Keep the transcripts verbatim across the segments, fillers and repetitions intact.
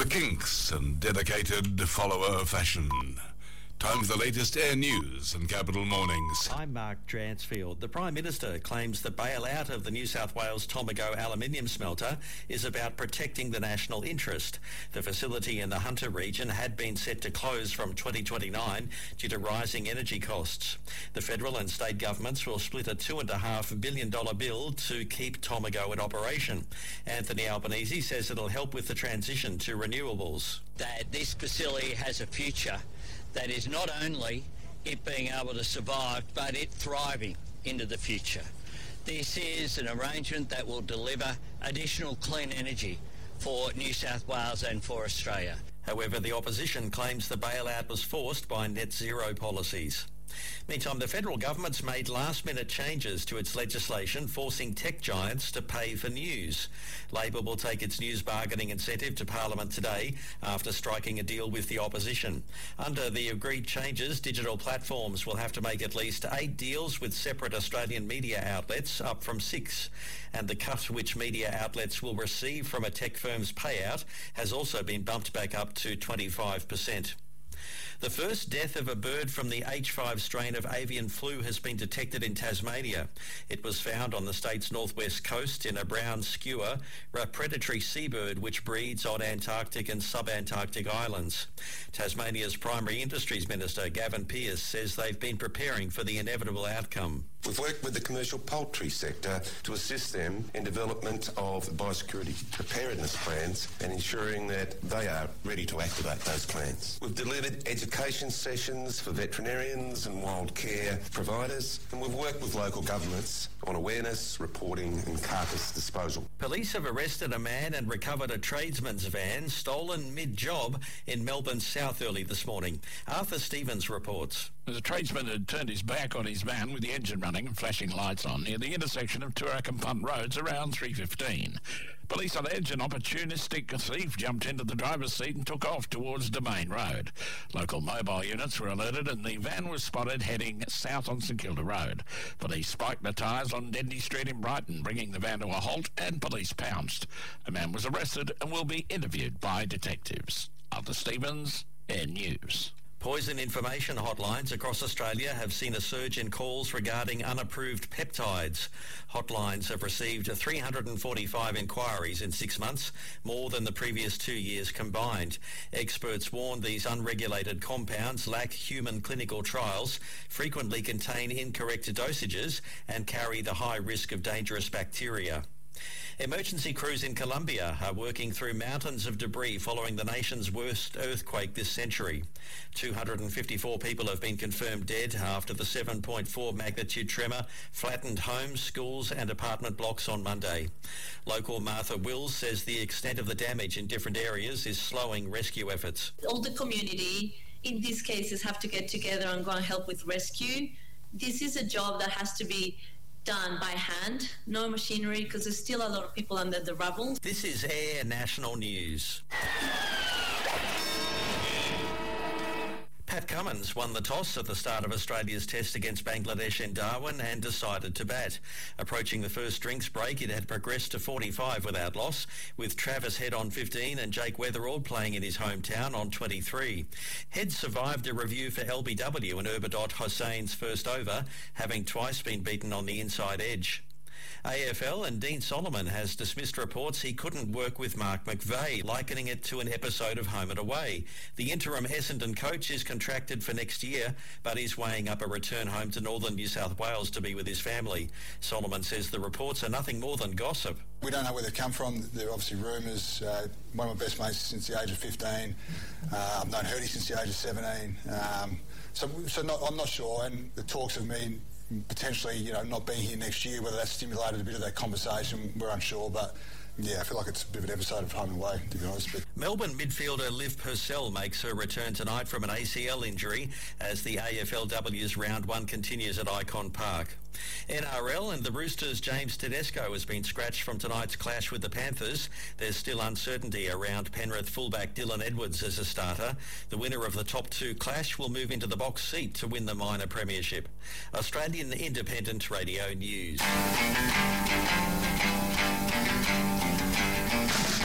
the Kinks and dedicated follower of fashion. Time for the latest Air News and Capital Mornings. I'm Mark Dransfield. The Prime Minister claims the bailout of the New South Wales Tomago aluminium smelter is about protecting the national interest. The facility in the Hunter region had been set to close from twenty twenty-nine due to rising energy costs. The federal and state governments will split a two point five billion dollars bill to keep Tomago in operation. Anthony Albanese says it'll help with the transition to renewables. That this facility has a future that is not only it being able to survive, but it thriving into the future. This is an arrangement that will deliver additional clean energy for New South Wales and for Australia. However, the opposition claims the bailout was forced by net zero policies. Meantime, the federal government's made last-minute changes to its legislation forcing tech giants to pay for news. Labor will take its news bargaining incentive to Parliament today after striking a deal with the opposition. Under the agreed changes, digital platforms will have to make at least eight deals with separate Australian media outlets, up from six. And the cut which media outlets will receive from a tech firm's payout has also been bumped back up to twenty-five percent. The first death of a bird from the H five strain of avian flu has been detected in Tasmania. It was found on the state's northwest coast in a brown skua, a predatory seabird which breeds on Antarctic and subantarctic islands. Tasmania's Primary Industries Minister, Gavin Pearce, says they've been preparing for the inevitable outcome. We've worked with the commercial poultry sector to assist them in development of biosecurity preparedness plans and ensuring that they are ready to activate those plans. We've delivered education sessions for veterinarians and wild care providers, and we've worked with local governments on awareness, reporting and carcass disposal. Police have arrested a man and recovered a tradesman's van stolen mid-job in Melbourne South early this morning. Arthur Stevens reports. The tradesman had turned his back on his van with the engine running and flashing lights on near the intersection of Toorak and Punt Roads around three fifteen. Police allege an opportunistic thief jumped into the driver's seat and took off towards Domain Road. Local mobile units were alerted and the van was spotted heading south on St Kilda Road. Police spiked the tyres on Dendy Street in Brighton, bringing the van to a halt, and police pounced. A man was arrested and will be interviewed by detectives. Arthur Stevens, Air News. Poison information hotlines across Australia have seen a surge in calls regarding unapproved peptides. Hotlines have received three hundred forty-five inquiries in six months, more than the previous two years combined. Experts warn these unregulated compounds lack human clinical trials, frequently contain incorrect dosages, and carry the high risk of dangerous bacteria. Emergency crews in Colombia are working through mountains of debris following the nation's worst earthquake this century. two hundred fifty-four people have been confirmed dead after the seven point four magnitude tremor flattened homes, schools and apartment blocks on Monday. Local Martha Wills says the extent of the damage in different areas is slowing rescue efforts. All the community in these cases have to get together and go and help with rescue. This is a job that has to be done by hand, no machinery, because there's still a lot of people under the rubble. This is Air National News. Pat Cummins won the toss at the start of Australia's test against Bangladesh in Darwin and decided to bat. Approaching the first drinks break, it had progressed to forty-five without loss, with Travis Head on fifteen and Jake Weatherall playing in his hometown on twenty-three. Head survived a review for L B W in Urbadot Hossein's first over, having twice been beaten on the inside edge. A F L and Dean Solomon has dismissed reports he couldn't work with Mark McVeigh, likening it to an episode of Home and Away. The interim Essendon coach is contracted for next year, but is weighing up a return home to northern New South Wales to be with his family. Solomon says the reports are nothing more than gossip. We don't know where they come from. They're obviously rumours. Uh, one of my best mates since the age of fifteen. Uh, I've known Hurdy since the age of seventeen. Um, so so not, I'm not sure, and the talks of me potentially, you know, not being here next year, whether that's stimulated a bit of that conversation, we're unsure, but yeah, I feel like it's a bit of an episode of Home and Away, to be honest. But Melbourne midfielder Liv Purcell makes her return tonight from an A C L injury as the A F L W's round one continues at Icon Park. N R L and the Roosters' James Tedesco has been scratched from tonight's clash with the Panthers. There's still uncertainty around Penrith fullback Dylan Edwards as a starter. The winner of the top two clash will move into the box seat to win the minor premiership. Australian Independent Radio News.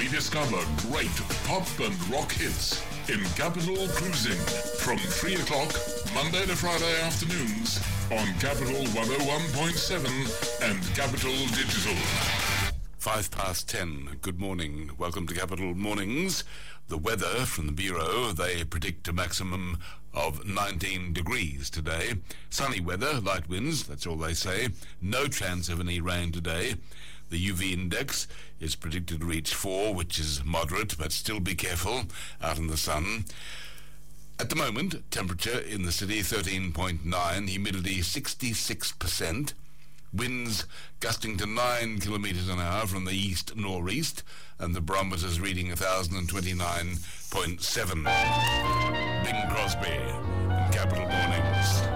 Rediscover great pop and rock hits in Capital Cruising from three o'clock Monday to Friday afternoons on Capital one oh one point seven and Capital Digital. Five past ten. Good morning. Welcome to Capital Mornings. The weather from the Bureau, they predict a maximum of nineteen degrees today. Sunny weather, light winds, that's all they say. No chance of any rain today. The U V index is predicted to reach four, which is moderate, but still be careful out in the sun. At the moment, temperature in the city thirteen point nine, humidity sixty-six percent. Winds gusting to nine kilometres an hour from the east-northeast, and the barometer's reading one thousand twenty-nine point seven. Bing Crosby, Capital Mornings.